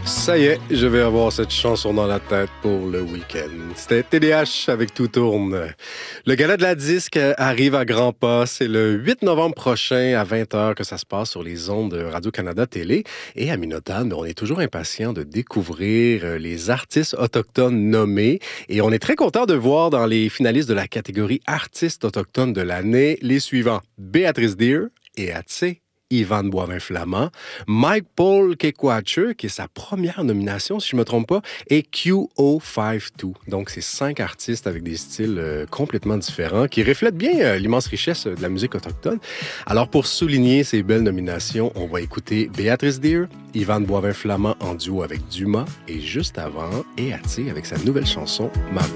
Ça y est, je vais avoir cette chanson dans la tête pour le week-end. C'était TDH avec Tout tourne. Le gala de la disque arrive à grands pas. C'est le 8 novembre prochain à 20h que ça se passe sur les ondes de Radio-Canada Télé. Et à Minotan, on est toujours impatient de découvrir les artistes autochtones nommés. Et on est très content de voir dans les finalistes de la catégorie artistes autochtones de l'année les suivants. Béatrice Deer et Atsé Yvan Boivin-Flamand, Mike Paul Kekwache, qui est sa première nomination, si je ne me trompe pas, et QO52. Donc, c'est 5 artistes avec des styles complètement différents qui reflètent bien l'immense richesse de la musique autochtone. Alors, pour souligner ces belles nominations, on va écouter Béatrice Deer, Yvan Boivin-Flamand en duo avec Dumas, et juste avant, Eatsé avec sa nouvelle chanson « Ma voix ».